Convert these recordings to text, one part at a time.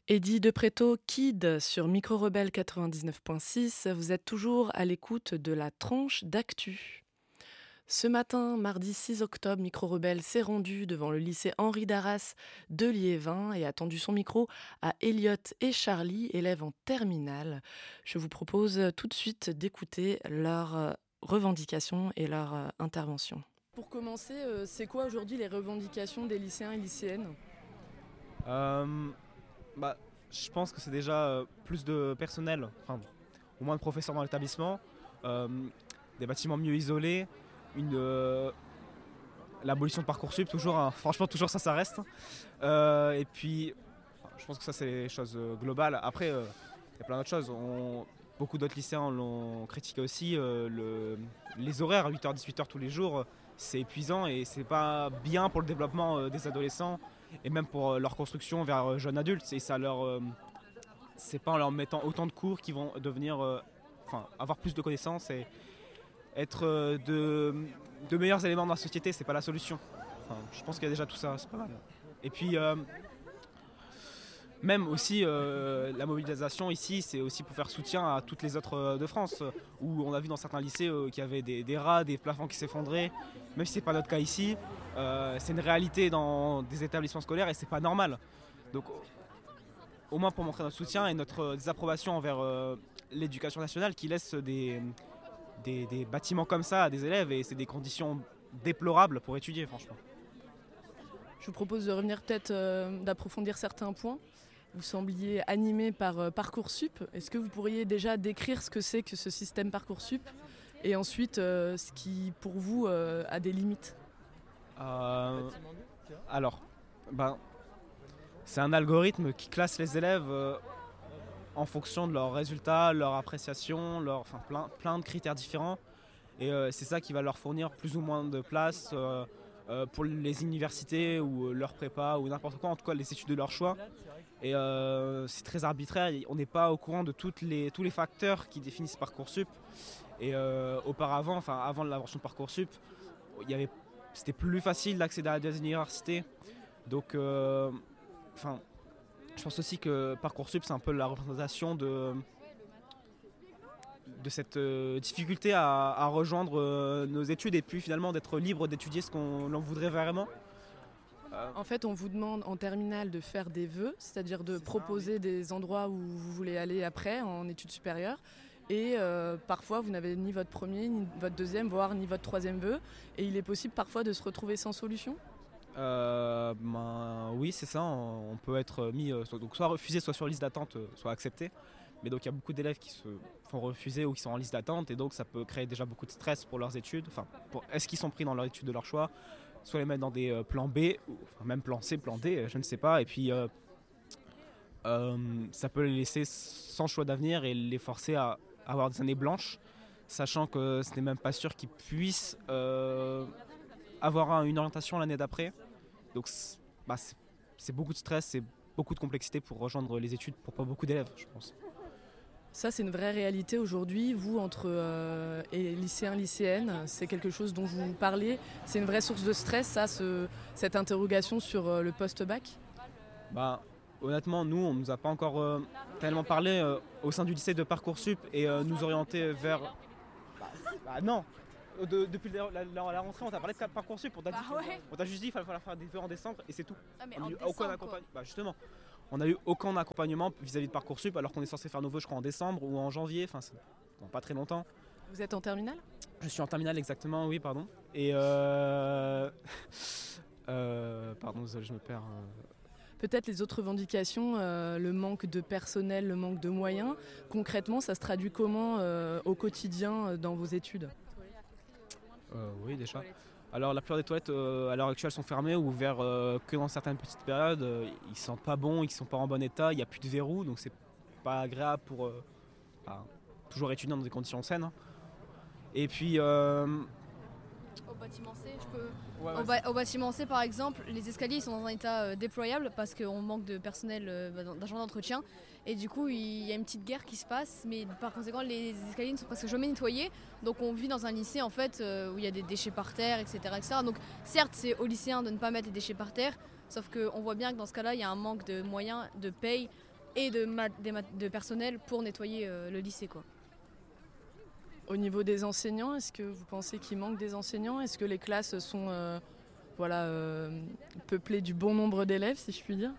Eddy de Pretto, Kid sur Micro Rebelle 99.6, vous êtes toujours à l'écoute de la tranche d'actu. Ce matin, mardi 6 octobre, Micro Rebelle s'est rendu devant le lycée Henri Darras de Liévin et a tendu son micro à Elliot et Charlie, élèves en terminale. Je vous propose tout de suite d'écouter leurs revendications et leurs interventions. Pour commencer, c'est quoi aujourd'hui les revendications des lycéens et lycéennes ? Euh, Bah, je pense que c'est déjà plus de personnel, enfin, au moins de professeurs dans l'établissement, euh, des bâtiments mieux isolés, l'abolition de Parcoursup, toujours, hein, franchement, toujours ça reste. Et puis, je pense que ça, c'est les choses globales. Après, il y a plein d'autres choses. Beaucoup d'autres lycéens l'ont critiqué aussi. Les horaires, 8h, 18h tous les jours, c'est épuisant et c'est pas bien pour le développement des adolescents et même pour leur construction vers jeunes adultes. Et ça c'est pas en leur mettant autant de cours qu'ils vont devenir, avoir plus de connaissances et être de meilleurs éléments dans la société. C'est pas la solution. Enfin, je pense qu'il y a déjà tout ça, c'est pas mal. Et puis même aussi la mobilisation ici, c'est aussi pour faire soutien à toutes les autres de France, où on a vu dans certains lycées qu'il y avait des rats, des plafonds qui s'effondraient. Même si c'est pas notre cas ici, c'est une réalité dans des établissements scolaires et c'est pas normal. Donc au moins pour montrer notre soutien et notre désapprobation envers l'éducation nationale qui laisse des bâtiments comme ça à des élèves, et c'est des conditions déplorables pour étudier, franchement. Je vous propose de revenir peut-être d'approfondir certains points. Vous sembliez animé par Parcoursup. Est-ce que vous pourriez déjà décrire ce que c'est que ce système Parcoursup et ensuite ce qui, pour vous, a des limites ? Alors, ben, c'est un algorithme qui classe les élèves en fonction de leurs résultats, leur appréciation, plein de critères différents. Et c'est ça qui va leur fournir plus ou moins de place pour les universités ou leur prépa ou n'importe quoi, en tout cas les études de leur choix. Et c'est très arbitraire, on n'est pas au courant de tous les facteurs qui définissent Parcoursup. Et auparavant, avant l'invention de Parcoursup, c'était plus facile d'accéder à des universités. Donc, je pense aussi que Parcoursup, c'est un peu la représentation de cette difficulté à rejoindre nos études et puis finalement d'être libre d'étudier ce qu'on en voudrait vraiment. En fait, on vous demande en terminale de faire des vœux, c'est-à-dire de proposer des endroits où vous voulez aller après en études supérieures. Et parfois, vous n'avez ni votre premier, ni votre deuxième, voire ni votre troisième vœu. Et il est possible parfois de se retrouver sans solution ? Oui, c'est ça. On peut être mis soit refusé, soit sur liste d'attente, soit accepté. Mais donc il y a beaucoup d'élèves qui se font refuser ou qui sont en liste d'attente, et donc ça peut créer déjà beaucoup de stress pour leurs études. Est-ce qu'ils sont pris dans leurs études de leur choix, soit les mettre dans des plans B, ou même plan C, plan D, je ne sais pas. Et puis ça peut les laisser sans choix d'avenir et les forcer à avoir des années blanches, sachant que ce n'est même pas sûr qu'ils puissent avoir une orientation l'année d'après. Donc c'est beaucoup de stress, c'est beaucoup de complexité pour rejoindre les études pour pas beaucoup d'élèves, je pense. Ça, c'est une vraie réalité aujourd'hui. Vous, entre lycéens, lycéennes, c'est quelque chose dont vous parlez. C'est une vraie source de stress, ça, cette interrogation sur le post-bac ? Honnêtement, nous, on ne nous a pas encore tellement parlé au sein du lycée de Parcoursup et nous orienter vers... Non. Depuis la rentrée, on t'a parlé de Parcoursup, on t'a juste dit qu'il fallait faire des vœux en décembre et c'est tout. Ah mais On en a eu décembre, aucun accompagnement. Justement, on n'a eu aucun accompagnement vis-à-vis de Parcoursup alors qu'on est censé faire nos vœux, je crois, en décembre ou en janvier, c'est dans pas très longtemps. Vous êtes en terminale ? Je suis en terminale, exactement, oui, pardon. Et pardon, désolé, je me perds. Peut-être les autres revendications, le manque de personnel, le manque de moyens. Concrètement, ça se traduit comment au quotidien dans vos études ? Oui, déjà. Alors la plupart des toilettes à l'heure actuelle sont fermées ou ouvertes que dans certaines petites périodes. Ils sentent pas bon, ils sont pas en bon état, il n'y a plus de verrou, donc c'est pas agréable pour toujours étudier dans des conditions saines. Et puis au bâtiment C, au bâtiment C par exemple, les escaliers ils sont dans un état déployable parce qu'on manque de personnel d'agents d'entretien, et du coup il y a une petite guerre qui se passe, mais par conséquent les escaliers ne sont presque jamais nettoyés, donc on vit dans un lycée en fait où il y a des déchets par terre, etc. Donc certes c'est aux lycéens de ne pas mettre les déchets par terre, sauf qu'on voit bien que dans ce cas-là il y a un manque de moyens, de paye et de personnel pour nettoyer le lycée, quoi. Au niveau des enseignants, est-ce que vous pensez qu'il manque des enseignants? Est-ce que les classes sont peuplées du bon nombre d'élèves, si je puis dire?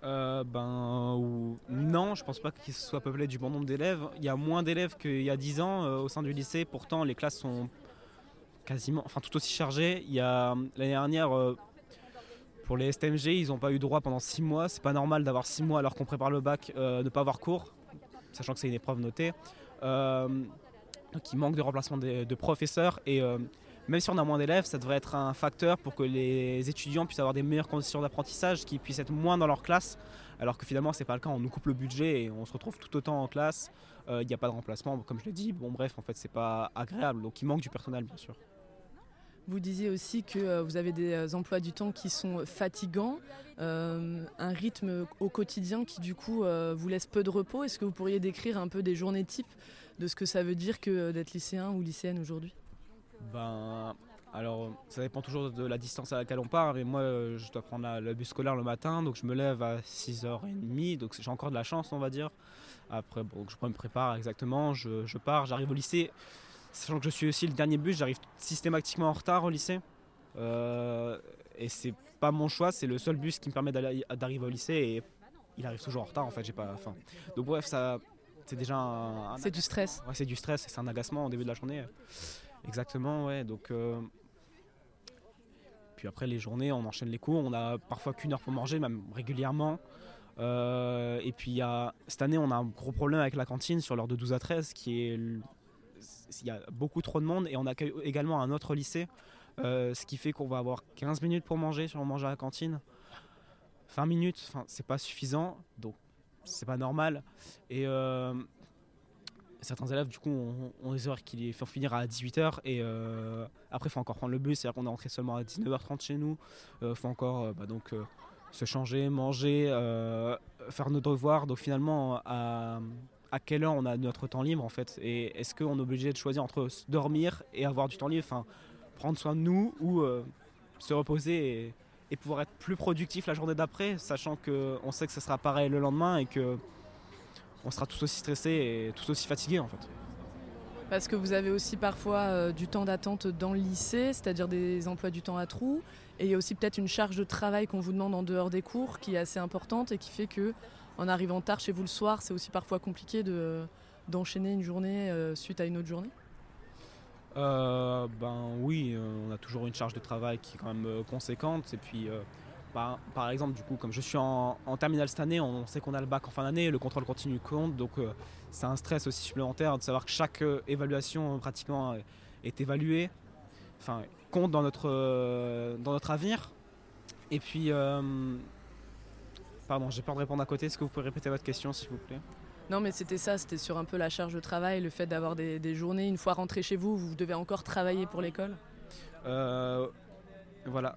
Non, je pense pas qu'il soit peuplé du bon nombre d'élèves. Il y a moins d'élèves qu'il y a 10 ans au sein du lycée. Pourtant, les classes sont tout aussi chargées. Il y a l'année dernière, pour les STMG, ils n'ont pas eu droit pendant 6 mois. C'est pas normal d'avoir 6 mois alors qu'on prépare le bac, ne pas avoir cours, sachant que c'est une épreuve notée. Donc il manque de remplacement de professeurs et même si on a moins d'élèves, ça devrait être un facteur pour que les étudiants puissent avoir des meilleures conditions d'apprentissage, qu'ils puissent être moins dans leur classe, alors que finalement c'est pas le cas, on nous coupe le budget et on se retrouve tout autant en classe, il n'y a pas de remplacement, comme je l'ai dit, bon bref, en fait c'est pas agréable, donc il manque du personnel bien sûr. Vous disiez aussi que vous avez des emplois du temps qui sont fatigants, un rythme au quotidien qui du coup vous laisse peu de repos. Est-ce que vous pourriez décrire un peu des journées types de ce que ça veut dire que d'être lycéen ou lycéenne aujourd'hui? Alors ça dépend toujours de la distance à laquelle on part, mais moi je dois prendre le bus scolaire le matin, donc je me lève à 6h30, donc j'ai encore de la chance on va dire. Après je me prépare exactement, je pars, j'arrive au lycée. Sachant que je suis aussi le dernier bus, j'arrive systématiquement en retard au lycée. Et c'est pas mon choix, c'est le seul bus qui me permet d'arriver au lycée et il arrive toujours en retard en fait, j'ai pas faim. Donc bref, ça c'est déjà c'est du stress. Ouais, c'est du stress, c'est un agacement au début de la journée. Exactement, ouais. Donc puis après les journées, on enchaîne les cours, on a parfois qu'une heure pour manger, même régulièrement. Et puis cette année, on a un gros problème avec la cantine sur l'heure de 12 à 13 il y a beaucoup trop de monde et on accueille également un autre lycée, ce qui fait qu'on va avoir 15 minutes pour manger si on mange à la cantine. 20 minutes, c'est pas suffisant, donc c'est pas normal. Et certains élèves du coup ont des heures qui les font finir à 18h et après il faut encore prendre le bus, c'est-à-dire qu'on est rentré seulement à 19h30 chez nous. Faut encore se changer, manger, faire nos devoirs, donc finalement à quelle heure on a notre temps libre en fait, et est-ce qu'on est obligé de choisir entre dormir et avoir du temps libre, prendre soin de nous ou se reposer et pouvoir être plus productif la journée d'après, sachant qu'on sait que ça sera pareil le lendemain et qu'on sera tous aussi stressés et tous aussi fatigués en fait. Parce que vous avez aussi parfois du temps d'attente dans le lycée, c'est-à-dire des emplois du temps à trous, et il y a aussi peut-être une charge de travail qu'on vous demande en dehors des cours qui est assez importante et qui fait que en arrivant tard chez vous le soir, c'est aussi parfois compliqué d'enchaîner une journée suite à une autre journée? Oui, on a toujours une charge de travail qui est quand même conséquente. Et puis, par exemple, du coup, comme je suis en terminale cette année, on sait qu'on a le bac en fin d'année, le contrôle continu compte. Donc, c'est un stress aussi supplémentaire de savoir que chaque évaluation pratiquement est évaluée, compte dans notre avenir. Et puis... Pardon, j'ai peur de répondre à côté. Est-ce que vous pouvez répéter votre question, s'il vous plaît? Non, mais c'était sur un peu la charge de travail, le fait d'avoir des journées, une fois rentré chez vous, vous devez encore travailler pour l'école? Voilà.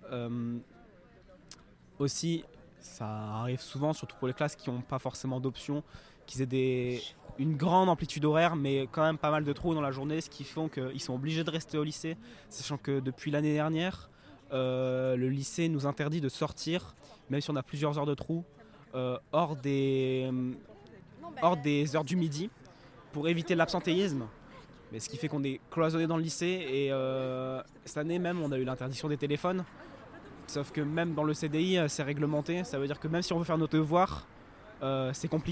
Aussi, ça arrive souvent, surtout pour les classes qui n'ont pas forcément d'options, qu'ils aient une grande amplitude horaire, mais quand même pas mal de trous dans la journée, ce qui fait qu'ils sont obligés de rester au lycée, sachant que depuis l'année dernière, le lycée nous interdit de sortir, même si on a plusieurs heures de trous, hors des heures du midi, pour éviter l'absentéisme. Mais ce qui fait qu'on est cloisonné dans le lycée et cette année même on a eu l'interdiction des téléphones. Sauf que même dans le CDI c'est réglementé, ça veut dire que même si on veut faire nos devoirs, c'est compliqué.